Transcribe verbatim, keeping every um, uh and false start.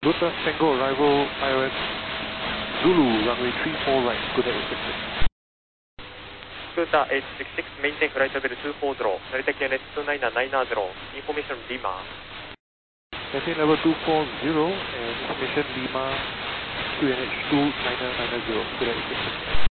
Lotus Tango arrival I O S Zulu runway three four right, good at expected. スクーター エイチシックスシックス メインテンフライトレベルにーよんゼロ、成田 キューエヌエス にーきゅうきゅうゼロ、インフォメーションリマ。 Maintain level two four zero and information Lima Q N H two nine nine nine zero, good at expected.